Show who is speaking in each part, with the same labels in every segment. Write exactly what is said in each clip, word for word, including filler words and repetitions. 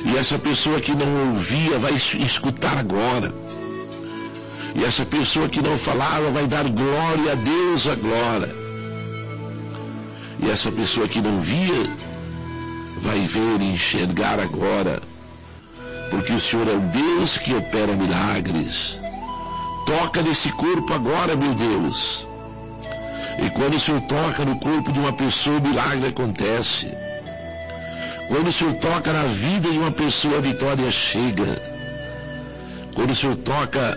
Speaker 1: E essa pessoa que não ouvia vai escutar agora. E essa pessoa que não falava vai dar glória a Deus agora. E essa pessoa que não via vai ver e enxergar agora. Porque o Senhor é o Deus que opera milagres. Toca nesse corpo agora, meu Deus. E quando o Senhor toca no corpo de uma pessoa, o milagre acontece. Quando o Senhor toca na vida de uma pessoa, a vitória chega. Quando o Senhor toca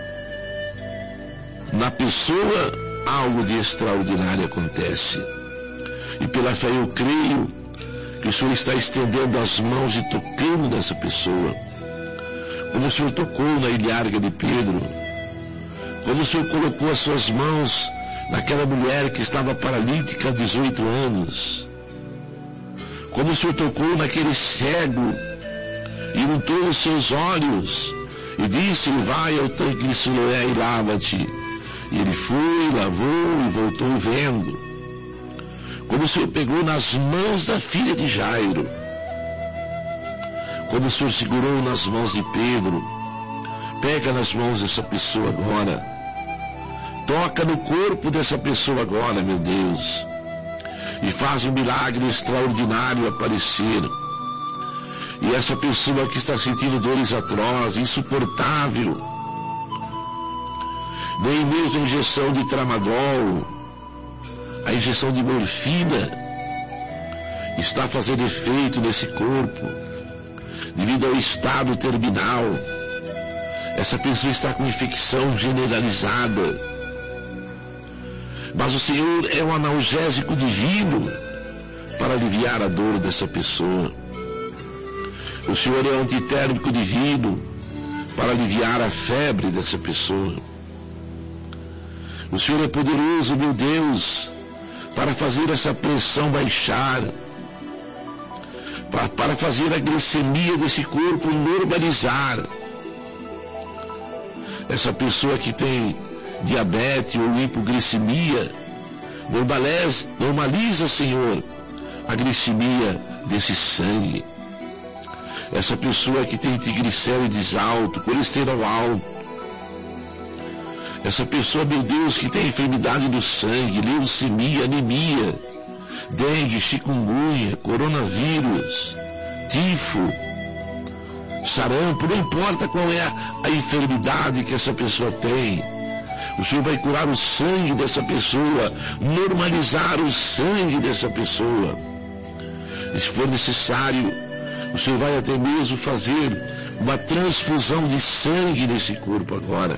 Speaker 1: na pessoa, algo de extraordinário acontece. E pela fé eu creio que o Senhor está estendendo as mãos e tocando nessa pessoa. Como o Senhor tocou na ilharga de Pedro. Como o Senhor colocou as suas mãos naquela mulher que estava paralítica há dezoito anos. Como o Senhor tocou naquele cego e untou os seus olhos e disse: vai ao tanque de Siloé e lava-te. E ele foi, lavou e voltou vendo. Como o Senhor pegou nas mãos da filha de Jairo. Como o Senhor segurou nas mãos de Pedro. Pega nas mãos dessa pessoa agora. Toca no corpo dessa pessoa agora, meu Deus. E faz um milagre extraordinário aparecer. E essa pessoa que está sentindo dores atrozes, insuportável, nem mesmo a injeção de tramadol, a injeção de morfina, está fazendo efeito nesse corpo, devido ao estado terminal. Essa pessoa está com infecção generalizada. Mas o Senhor é um analgésico divino para aliviar a dor dessa pessoa. O Senhor é um antitérmico divino para aliviar a febre dessa pessoa. O Senhor é poderoso, meu Deus, para fazer essa pressão baixar, para, para fazer a glicemia desse corpo normalizar. Essa pessoa que tem diabetes ou hipoglicemia, normaliza, normaliza, Senhor, a glicemia desse sangue. Essa pessoa que tem triglicérides alto, colesterol alto. Essa pessoa, meu Deus, que tem enfermidade do sangue, leucemia, anemia, dengue, chikungunya, coronavírus, tifo, sarampo, não importa qual é a, a enfermidade que essa pessoa tem. O Senhor vai curar o sangue dessa pessoa, normalizar o sangue dessa pessoa. E se for necessário, o Senhor vai até mesmo fazer uma transfusão de sangue nesse corpo agora.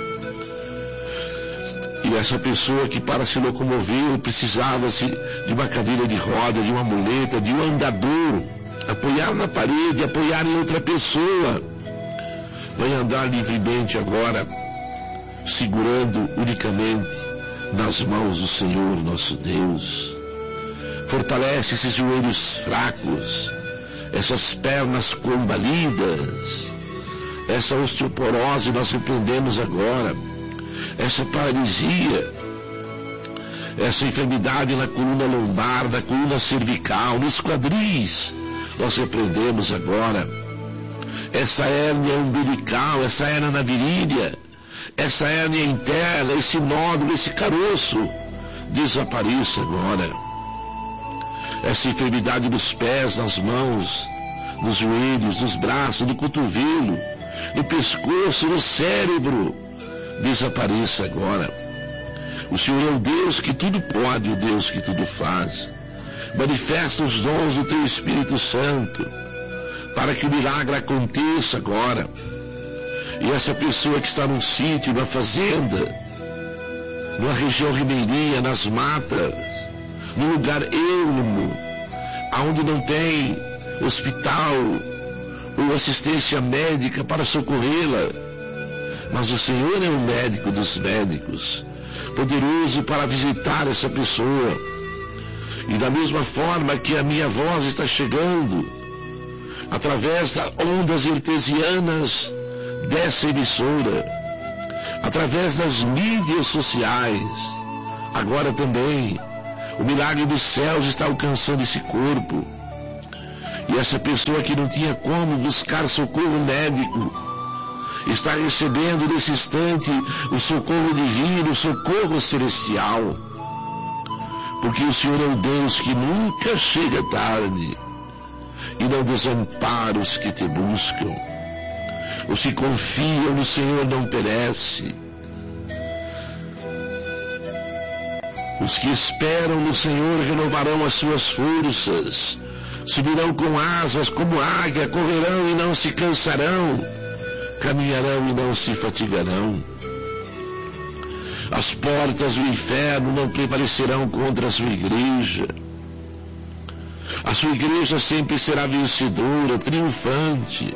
Speaker 1: E essa pessoa que para se locomover precisava-se de uma cadeira de roda, de uma muleta, de um andador, apoiar na parede, apoiar em outra pessoa, vai andar livremente agora, segurando unicamente nas mãos do Senhor nosso Deus. Fortalece esses joelhos fracos, essas pernas combalidas, essa osteoporose nós repreendemos agora, essa paralisia, essa enfermidade na coluna lombar, na coluna cervical, nos quadris, nós repreendemos agora, essa hérnia umbilical, essa hérnia na virilha, essa hérnia interna, esse nódulo, esse caroço, desapareça agora. Essa enfermidade nos pés, nas mãos, nos joelhos, nos braços, no cotovelo, no pescoço, no cérebro, desapareça agora. O Senhor é o Deus que tudo pode, o Deus que tudo faz. Manifesta os dons do Teu Espírito Santo, para que o milagre aconteça agora. E essa pessoa que está num sítio, numa fazenda, numa região ribeirinha, nas matas, num lugar ermo, aonde não tem hospital ou assistência médica para socorrê-la, mas o Senhor é o médico dos médicos, poderoso para visitar essa pessoa. E da mesma forma que a minha voz está chegando, através das ondas artesianas dessa emissora, através das mídias sociais, agora também o milagre dos céus está alcançando esse corpo. E essa pessoa que não tinha como buscar socorro médico, está recebendo nesse instante o socorro divino, o socorro celestial. Porque o Senhor é o Deus que nunca chega tarde e não desampara os que te buscam. Os que confiam no Senhor não perecem. Os que esperam no Senhor renovarão as suas forças, subirão com asas como águia, correrão e não se cansarão, caminharão e não se fatigarão. As portas do inferno não prevalecerão contra a sua igreja. A sua igreja sempre será vencedora, triunfante.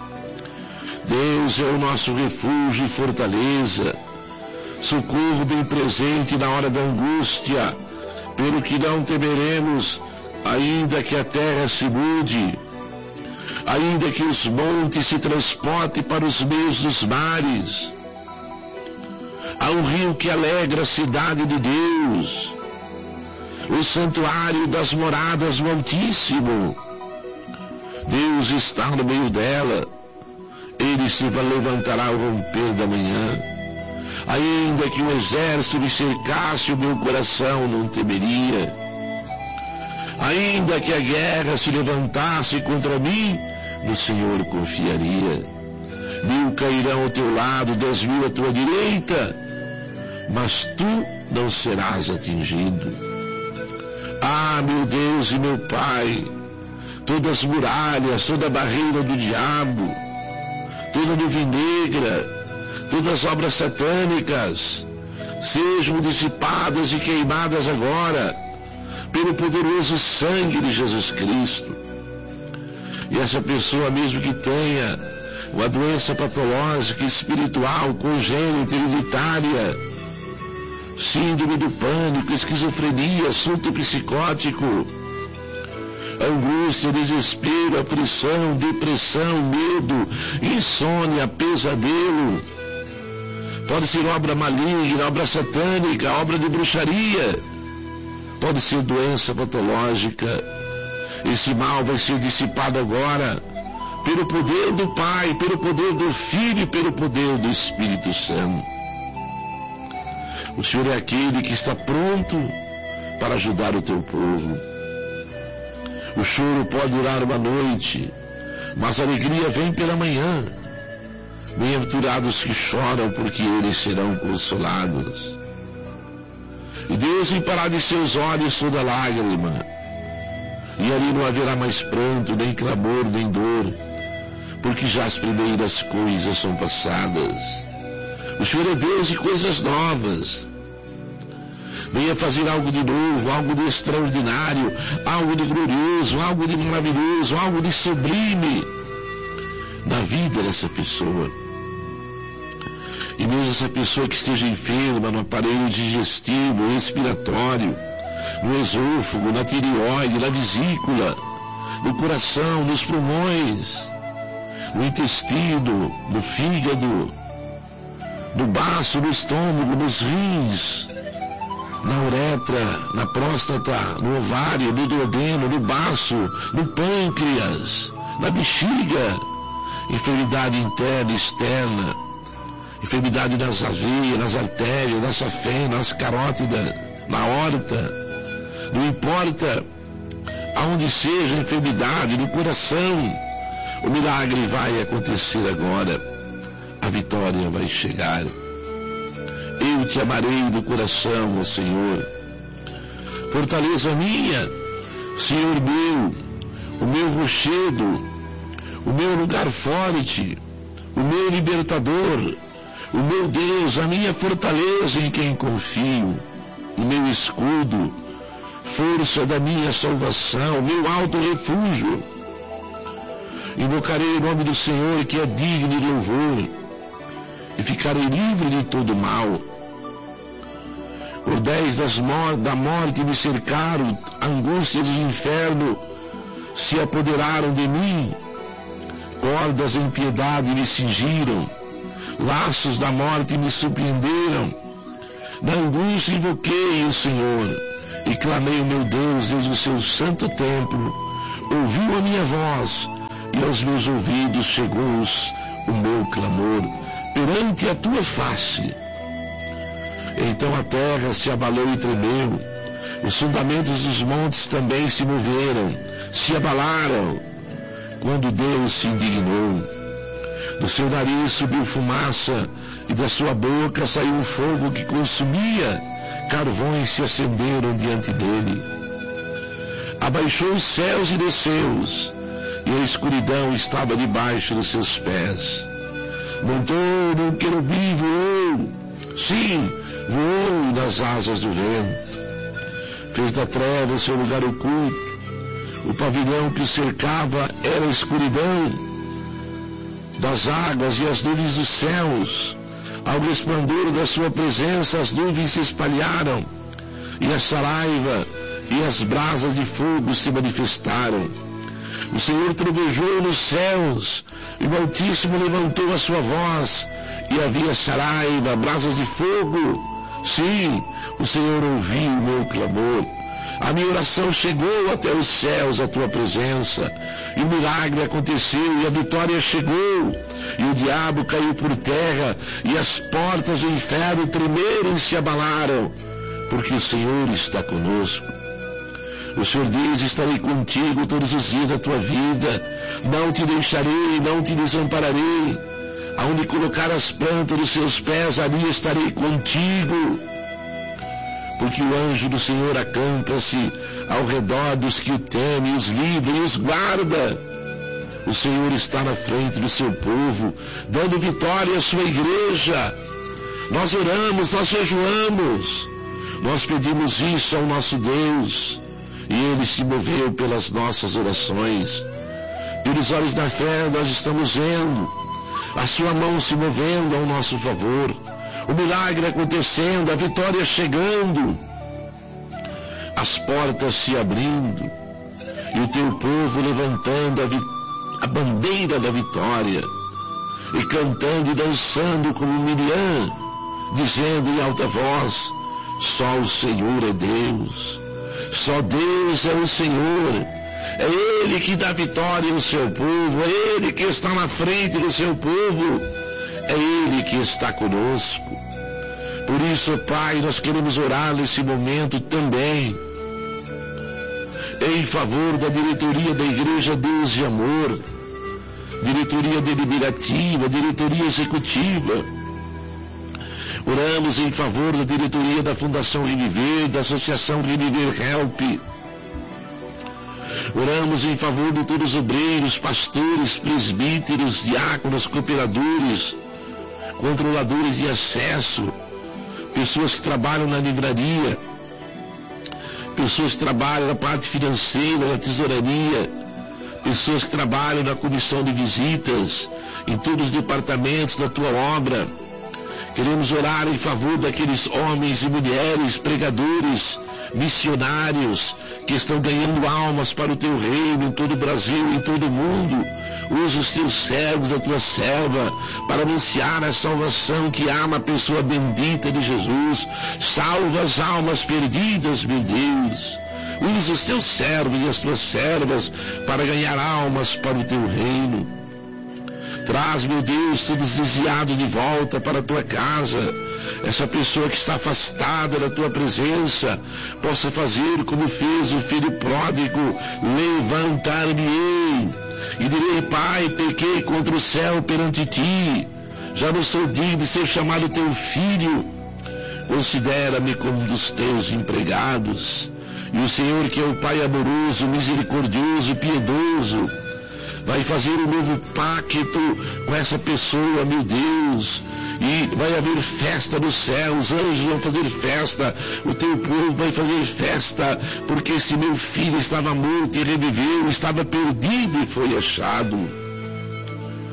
Speaker 1: Deus é o nosso refúgio e fortaleza, socorro bem presente na hora da angústia, pelo que não temeremos, ainda que a terra se mude, ainda que os montes se transportem para os meios dos mares. Há um rio que alegra a cidade de Deus, o santuário das moradas do Altíssimo. Deus está no meio dela, ele se levantará ao romper da manhã. Ainda que o exército me cercasse, o meu coração não temeria. Ainda que a guerra se levantasse contra mim, no Senhor confiaria. Mil cairão ao teu lado, dez mil à tua direita, mas tu não serás atingido. Ah, meu Deus e meu Pai, todas as muralhas, toda a barreira do diabo, toda a nuvem negra, todas as obras satânicas, sejam dissipadas e queimadas agora, pelo poderoso sangue de Jesus Cristo. E essa pessoa, mesmo que tenha uma doença patológica, espiritual, congênita, hereditária, síndrome do pânico, esquizofrenia, surto psicótico, angústia, desespero, aflição, depressão, medo, insônia, pesadelo, pode ser obra maligna, obra satânica, obra de bruxaria, pode ser doença patológica. Esse mal vai ser dissipado agora, pelo poder do Pai, pelo poder do Filho e pelo poder do Espírito Santo. O Senhor é aquele que está pronto para ajudar o teu povo. O choro pode durar uma noite, mas a alegria vem pela manhã. Bem-aventurados que choram, porque eles serão consolados. E Deus limpará de seus olhos toda lágrima, e ali não haverá mais pranto, nem clamor, nem dor, porque já as primeiras coisas são passadas. O Senhor é Deus de coisas novas. Venha fazer algo de novo, algo de extraordinário, algo de glorioso, algo de maravilhoso, algo de sublime na vida dessa pessoa. E mesmo essa pessoa que esteja enferma no aparelho digestivo, respiratório, no esôfago, na tireoide, na vesícula, no coração, nos pulmões, no intestino, no fígado, no baço, no estômago, nos rins, na uretra, na próstata, no ovário, no duodeno, no baço, no pâncreas, na bexiga, enfermidade interna e externa, enfermidade nas veias, nas artérias, na safena, nas carótidas, na aorta. Não importa aonde seja a enfermidade, no coração, o milagre vai acontecer agora. A vitória vai chegar. Eu te amarei do coração, ó Senhor. Fortaleza minha, Senhor meu, o meu rochedo, o meu lugar forte, o meu libertador, o meu Deus, a minha fortaleza em quem confio, o meu escudo, força da minha salvação, meu alto refúgio. Invocarei o nome do Senhor, que é digno de louvor, e ficarei livre de todo mal. Cordéis das mor- da morte me cercaram, angústias do inferno se apoderaram de mim, cordas da impiedade me cingiram, laços da morte me surpreenderam. Na angústia invoquei o Senhor, e clamei o meu Deus desde o seu santo templo, ouviu a minha voz, e aos meus ouvidos chegou o meu clamor perante a tua face. Então a terra se abalou e tremeu, os fundamentos dos montes também se moveram, se abalaram, quando Deus se indignou. Do seu nariz subiu fumaça, e da sua boca saiu um fogo que consumia, carvões se acenderam diante dele. Abaixou os céus e desceu-os, e a escuridão estava debaixo dos seus pés. Montou num querubim, voou, sim, voou nas asas do vento. Fez da treva o seu lugar oculto, o pavilhão que o cercava era a escuridão das águas e as nuvens dos céus. Ao resplandor da sua presença as nuvens se espalharam, e a saraiva e as brasas de fogo se manifestaram. O Senhor trovejou nos céus, e o Altíssimo levantou a sua voz, e havia saraiva, brasas de fogo. Sim, o Senhor ouviu o meu clamor. A minha oração chegou até os céus, a tua presença, e o milagre aconteceu, e a vitória chegou, e o diabo caiu por terra, e as portas do inferno tremeram e se abalaram, porque o Senhor está conosco. O Senhor diz: estarei contigo todos os dias da tua vida, não te deixarei, não te desampararei. Aonde colocar as plantas dos seus pés, ali estarei contigo. Porque o anjo do Senhor acampa-se ao redor dos que o temem, os livra e os guarda. O Senhor está na frente do seu povo, dando vitória à sua igreja. Nós oramos, nós jejuamos, nós pedimos isso ao nosso Deus, e Ele se moveu pelas nossas orações. Pelos olhos da fé nós estamos vendo a sua mão se movendo ao nosso favor, o milagre acontecendo, a vitória chegando, as portas se abrindo, e o teu povo levantando a, vi- a bandeira da vitória, e cantando e dançando como Miriam, dizendo em alta voz: só o Senhor é Deus, só Deus é o Senhor. É Ele que dá vitória ao seu povo, é Ele que está na frente do seu povo, é Ele que está conosco. Por isso, Pai, nós queremos orar nesse momento também em favor da diretoria da Igreja Deus de Amor, diretoria deliberativa, diretoria executiva. Oramos em favor da diretoria da Fundação Reviver, da Associação Reviver Help. Oramos em favor de todos os obreiros, pastores, presbíteros, diáconos, cooperadores, controladores de acesso, pessoas que trabalham na livraria, pessoas que trabalham na parte financeira, na tesouraria, pessoas que trabalham na comissão de visitas, em todos os departamentos da tua obra. Queremos orar em favor daqueles homens e mulheres, pregadores, missionários, que estão ganhando almas para o teu reino em todo o Brasil, em todo o mundo. Usa os teus servos, a tua serva, para anunciar a salvação que ama a pessoa bendita de Jesus. Salva as almas perdidas, meu Deus. Usa os teus servos e as tuas servas para ganhar almas para o teu reino. Traz, meu Deus, todos desviados de volta para a tua casa. Essa pessoa que está afastada da tua presença possa fazer como fez o filho pródigo: levantar-me-ei e direi: Pai, pequei contra o céu perante ti, já não sou digno de ser chamado teu filho. Considera-me como um dos teus empregados. E o Senhor, que é o Pai amoroso, misericordioso, piedoso, vai fazer um novo pacto com essa pessoa, meu Deus, e vai haver festa no céu, os anjos vão fazer festa, o teu povo vai fazer festa, porque esse meu filho estava morto e reviveu, estava perdido e foi achado.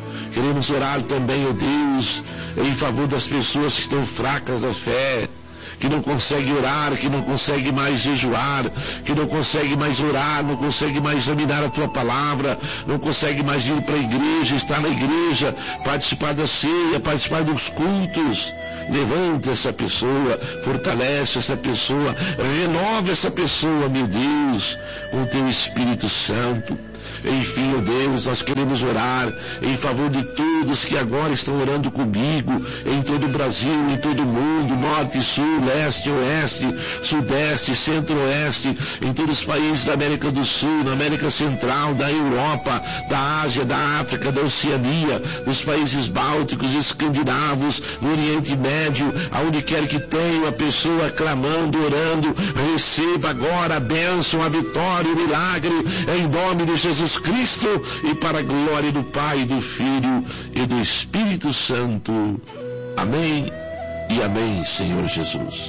Speaker 1: Queremos orar também, ó Deus, em favor das pessoas que estão fracas da fé, que não consegue orar, que não consegue mais jejuar, que não consegue mais orar, não consegue mais examinar a tua palavra, não consegue mais ir para a igreja, estar na igreja, participar da ceia, participar dos cultos. Levanta essa pessoa, fortalece essa pessoa, renova essa pessoa, meu Deus, com o teu Espírito Santo. Enfim, ó Deus, nós queremos orar em favor de todos que agora estão orando comigo, em todo o Brasil, em todo o mundo, norte, sul, leste, oeste, sudeste, centro-oeste, em todos os países da América do Sul, na América Central, da Europa, da Ásia, da África, da Oceania, dos países bálticos, escandinavos, no Oriente Médio, aonde quer que tenha a pessoa clamando, orando, receba agora a bênção, a vitória, o milagre, em nome de Jesus Cristo, e para a glória do Pai, do Filho e do Espírito Santo. Amém e amém, Senhor Jesus.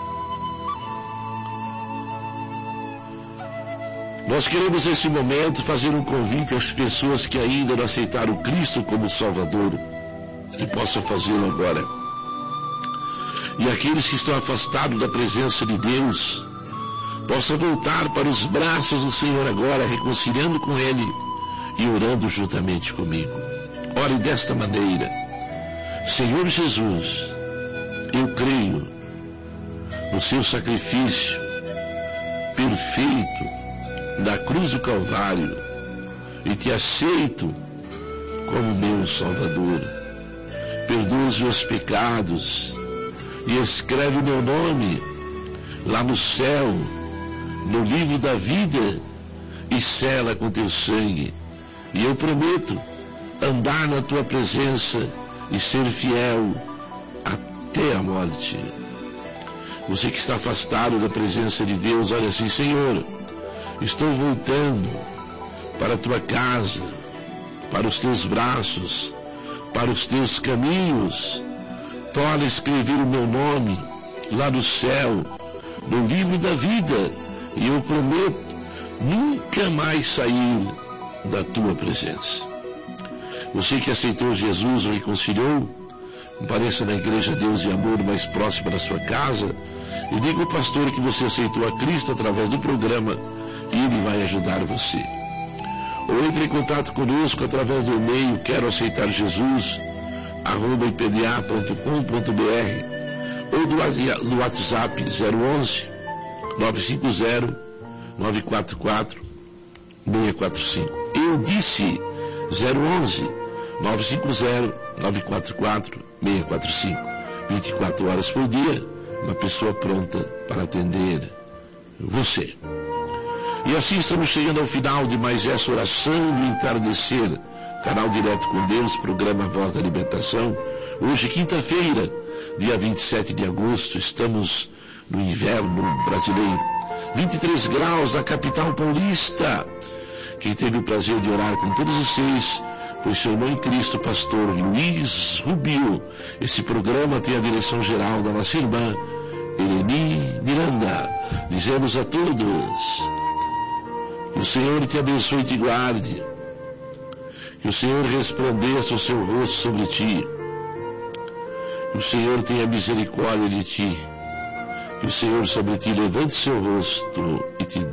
Speaker 1: Nós queremos nesse momento fazer um convite às pessoas que ainda não aceitaram Cristo como Salvador, que possam fazê-lo agora. E aqueles que estão afastados da presença de Deus, possa voltar para os braços do Senhor agora, reconciliando com Ele e orando juntamente comigo. Ore desta maneira: Senhor Jesus, eu creio no seu sacrifício perfeito na cruz do Calvário e te aceito como meu Salvador. Perdoa os meus pecados e escreve o meu nome lá no céu, no livro da vida, e sela com teu sangue. E eu prometo andar na tua presença e ser fiel até a morte. Você que está afastado da presença de Deus, olha assim: Senhor, estou voltando para a tua casa, para os teus braços, para os teus caminhos. Torna a escrever o meu nome lá no céu, no livro da vida, e eu prometo nunca mais sair da tua presença. Você que aceitou Jesus, o reconciliou, compareça na Igreja Deus e Amor mais próxima da sua casa e diga ao pastor que você aceitou a Cristo através do programa, e ele vai ajudar você. Ou entre em contato conosco através do e-mail quero aceitar Jesus arroba i p d a ponto com ponto b r ou do WhatsApp zero onze, nove cinco zero, nove quatro quatro, seis quatro cinco. Eu disse zero onze, nove cinco zero, nove quatro quatro, seis quatro cinco. vinte e quatro horas por dia, uma pessoa pronta para atender você. E assim estamos chegando ao final de mais essa oração do entardecer, canal Direto com Deus, programa Voz da Libertação. Hoje, quinta-feira, dia vinte e sete de agosto, estamos no inverno brasileiro. vinte e três graus na capital paulista. Quem teve o prazer de orar com todos vocês foi seu irmão em Cristo, pastor Luiz Rubio. Esse programa tem a direção geral da nossa irmã Eleni Miranda. Dizemos a todos: que o Senhor te abençoe e te guarde, que o Senhor resplandeça o seu rosto sobre ti, que o Senhor tenha misericórdia de ti, que o Senhor sobre ti levante seu rosto e te dê